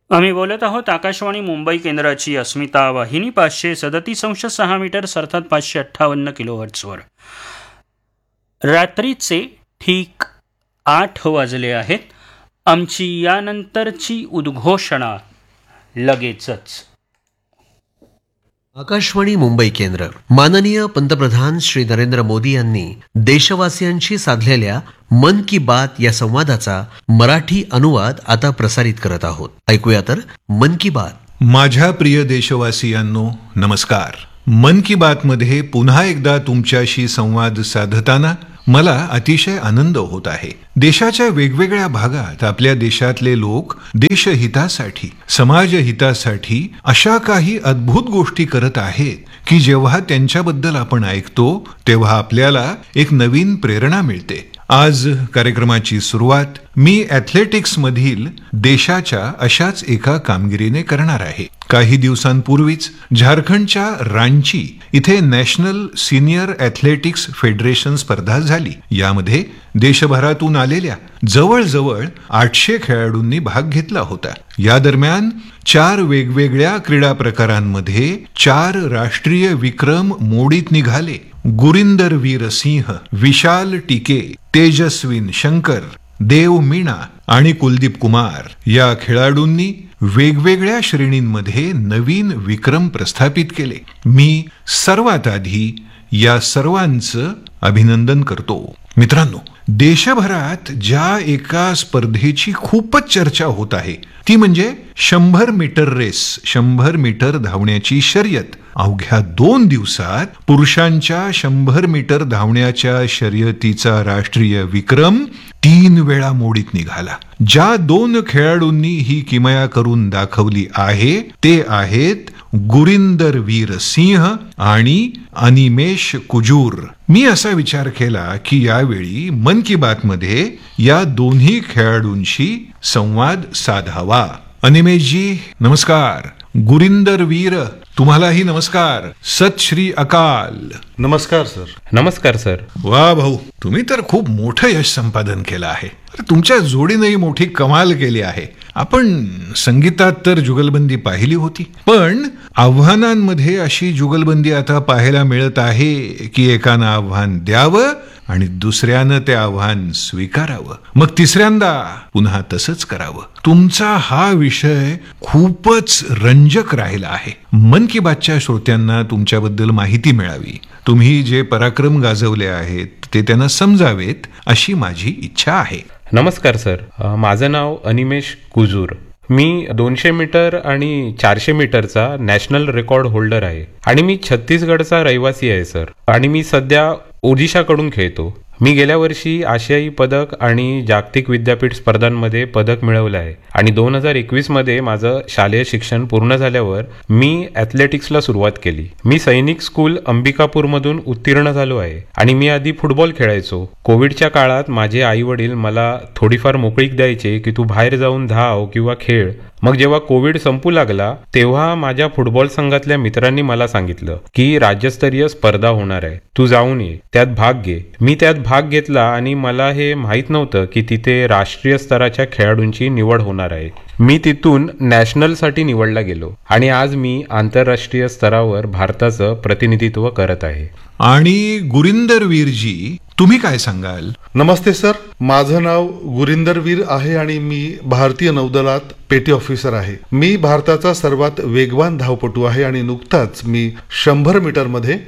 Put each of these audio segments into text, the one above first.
आम्ही बोलत आहोत आकाशवाणी मुंबई केंद्राची अस्मिता वाहिनी 537.6 मीटर अर्थात 558 किलोहर्ट्झवर. रात्रीचे ठीक 8 वाजले आहेत. आमची यानंतरची उद्घोषणा लगेचच. आकाशवाणी मुंबई केंद्र. माननीय पंतप्रधान श्री नरेंद्र मोदी यांनी देशवासियांशी साधलेल्या मन की बात या संवादाचा मराठी अनुवाद आता प्रसारित करत आहोत. ऐकूया तर मन की बात. माझ्या प्रिय देशवासियांनो, नमस्कार. मन की बात मध्ये पुन्हा एकदा तुमच्याशी संवाद साधताना मला अतिशय आनंद होत आहे. देशाच्या वेगवेगळ्या भागात आपल्या देशातले लोक देशहितासाठी, समाजहितासाठी अशा काही अद्भुत गोष्टी करत आहेत की जेव्हा त्यांच्याबद्दल आपण ऐकतो तेव्हा आपल्याला एक नवीन प्रेरणा मिळते. आज कार्यक्रमाची सुरुवात मी ॲथलेटिक्स मधील देशाच्या अशाच एका कामगिरीने करणार आहे. काही दिवसांपूर्वीच झारखंडच्या रांची इथे नॅशनल सिनियर ॲथलेटिक्स फेडरेशन स्पर्धा झाली. यामध्ये देशभरातून आलेल्या जवळजवळ 800 खेळाडूंनी भाग घेतला होता. या दरम्यान 4 वेगवेगळ्या क्रीडा प्रकारांमध्ये 4 राष्ट्रीय विक्रम मोडीत निघाले. गुरिंदर वीर सिंह, विशाल टिके, तेजस्विन शंकर, देव मीणा आणि कुलदीप कुमार या खेळाडूंनी वेगवेगळ्या श्रेणींमध्ये नवीन विक्रम प्रस्थापित केले. मी सर्वात आधी या सर्वांचं अभिनंदन करतो. मित्रांनो, देशभरात ज्या एका स्पर्धेची खूपच चर्चा होत आहे ती म्हणजे 100 मीटर रेस, 100 मीटर धावण्याची शर्यत. अवघ्या 2 दिवसात पुरुषांच्या 100 मीटर धावण्याच्या शर्यतीचा राष्ट्रीय विक्रम 3 वेळा मोडीत निघाला. ज्या 2 खेळाडूंनी ही किमया करून दाखवली आहे ते आहेत गुरिंदर वीर सिंह आणि अनिमेश कुजूर. मी असा विचार केला की यावेळी मन की बात मध्ये या दोन्ही खेळाडूंशी संवाद साधावा. अनिमेशजी नमस्कार. गुरिंदर वीर तुम्हालाही नमस्कार. सत श्री अकाल. नमस्कार सर. नमस्कार सर. वा भाऊ, तुम्ही तर खूप मोठं यश संपादन केलं आहे. तुमच्या जोडीनेही मोठी कमाल केली आहे. आपण संगीतात तर जुगलबंदी पाहिली होती, पण आव्हानांमध्ये अशी जुगलबंदी आता पाहायला मिळत आहे की एकानं आव्हान द्यावं आणि दुसऱ्यानं ते आव्हान स्वीकारावं, मग तिसऱ्यांदा पुन्हा तसंच करावं. तुमचा हा विषय खूपच रंजक राहिला आहे. मन की बातच्या श्रोत्यांना तुमच्याबद्दल माहिती मिळावी, तुम्ही जे पराक्रम गाजवले आहेत ते त्यांना समजावेत अशी माझी इच्छा आहे. नमस्कार सर. माझं नाव अनिमेश कुजूर. मी 200 मीटर आणि 400 मीटरचा नॅशनल रेकॉर्ड होल्डर आहे आणि मी छत्तीसगडचा रहिवासी आहे सर. आणि मी सध्या ओडिशाकडून खेळतो. मी गेल्या वर्षी आशियाई पदक आणि जागतिक विद्यापीठ स्पर्धांमध्ये पदक मिळवलं आहे आणि 2021 मध्ये माझं शालेय शिक्षण पूर्ण झाल्यावर मी ॲथलेटिक्सला सुरुवात केली. मी सैनिक स्कूल अंबिकापूरमधून उत्तीर्ण झालो आहे आणि मी आधी फुटबॉल खेळायचो. कोविडच्या काळात माझे आई वडील मला थोडीफार मोकळीक द्यायचे की तू बाहेर जाऊन धाव किंवा खेळ. मग जेव्हा कोविड संपू लागला तेव्हा माझ्या फुटबॉल संघातल्या मित्रांनी मला सांगितलं की राज्यस्तरीय स्पर्धा होणार आहे, तू जाऊन ये, त्यात भाग घे. मी त्यात भाग घेतला आणि मला हे माहीत नव्हतं की तिथे राष्ट्रीय स्तराच्या खेळाडूंची निवड होणार आहे. मी तिथून नॅशनलसाठी निवडला गेलो आणि आज मी आंतरराष्ट्रीय स्तरावर भारताचं प्रतिनिधित्व करत आहे. आणि गुरिंदर वीरजी तुम्ही काय सांगाल? नमस्ते सर. माझं नाव गुरिंदर वीर आहे आणि मी भारतीय नौदलात पेटी ऑफिसर आहे. मी भारताचा सर्वात वेगवान धावपटू आहे आणि नुकताच मी 100 मीटरमध्ये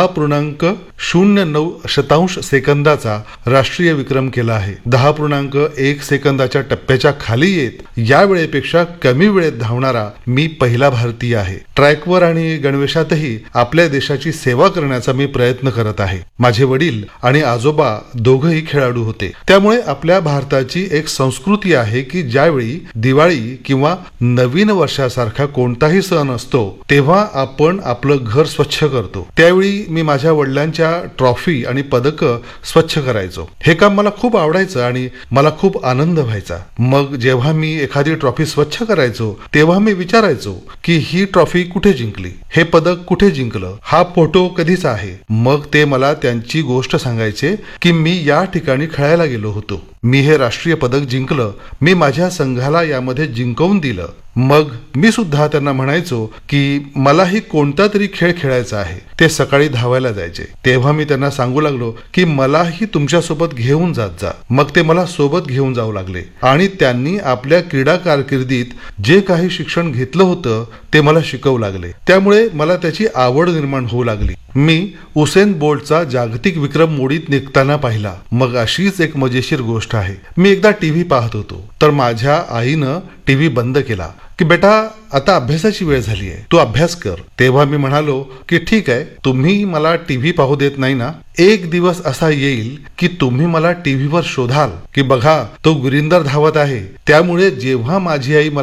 10.09 सेकंदाचा राष्ट्रीय विक्रम केला आहे. 10.1 सेकंदाच्या टप्प्याच्या खाली येत या वेळेपेक्षा कमी वेळेत धावणारा मी पहिला भारतीय आहे. ट्रॅकवर आणि गणवेशातही आपल्या देशाची सेवा करण्याचा मी प्रयत्न करत आहे. माझे वडील आणि आजोबा दोघंही खेळाडू होते, त्यामुळे आपल्या भारताची एक संस्कृती आहे की ज्यावेळी दिवाळी किंवा नवीन वर्षासारखा कोणताही सण असतो तेव्हा आपण आपलं घर स्वच्छ करतो. त्यावेळी मी माझ्या वडिलांच्या ट्रॉफी आणि पदकं स्वच्छ करायचो. हे काम मला खूप आवडायचं आणि मला खूप आनंद व्हायचा. मग जेव्हा मी एखादी ट्रॉफी स्वच्छ करायचो तेव्हा मी विचारायचो की ही ट्रॉफी कुठे जिंकली, हे पदक कुठे जिंकलं, हा फोटो कधीचा आहे. मग ते मला त्यांची गोष्ट सांगायचे की मी या ठिकाणी खेळायला गेलो होतो, मी हे राष्ट्रीय पदक जिंकलं, मी माझ्या संघाला यामध्ये जिंकवून दिलं. मग मी सुद्धा त्यांना म्हणायचो की मलाही कोणता तरी खेळ खेळायचा आहे. ते सकाळी धावायला जायचे. तेव्हा मी त्यांना सांगू लागलो की मलाही तुमच्यासोबत घेऊन जात जा. मग ते मला सोबत घेऊन जाऊ लागले आणि त्यांनी आपल्या क्रीडा कारकिर्दीत जे काही शिक्षण घेतलं होतं ते मला शिकवू लागले. त्यामुळे मला त्याची आवड निर्माण होऊ लागली. मी उसेन बोल्टचा जागतिक विक्रम मोडीत निघताना पाहिला. मग अशीच एक मजेशीर गोष्ट आहे. मी एकदा टीव्ही पाहत होतो तर माझ्या आईनं टीव्ही बंद केला की बेटा आता अभ्यासाची वेळ झाली आहे, तू अभ्यास कर. तेव्हा मी म्हणालो की ठीक आहे, तुम्ही मला टीव्ही पाहू देत नाही ना. एक दिवस असा येईल की तुम्ही मला टीव्हीवर शोधाल की बघा तो गुरिंदर धावत आहे. त्यामुळे जेव्हा माझी आई